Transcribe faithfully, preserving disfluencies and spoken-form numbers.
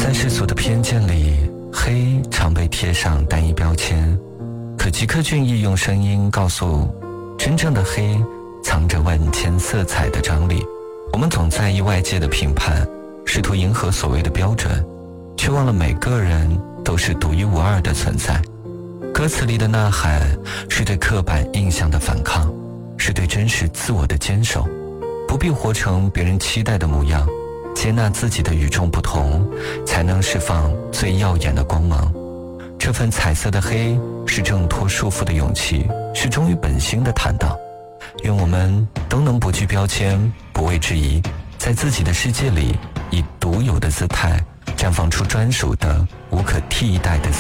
在世俗的偏见里，黑常被贴上单一标签，可吉克隽逸用声音告诉，真正的黑藏着万千色彩的张力。我们总在意外界的评判，试图迎合所谓的标准，却忘了每个人都是独一无二的存在。歌词里的呐喊是对刻板印象的反抗，是对真实自我的坚守。不必活成别人期待的模样，接纳自己的与众不同，才能释放最耀眼的光芒。这份彩色的黑，是挣脱束缚的勇气，是忠于本心的坦荡。愿我们都能不惧标签，不畏质疑，在自己的世界里以独有的姿态绽放出专属的无可替代的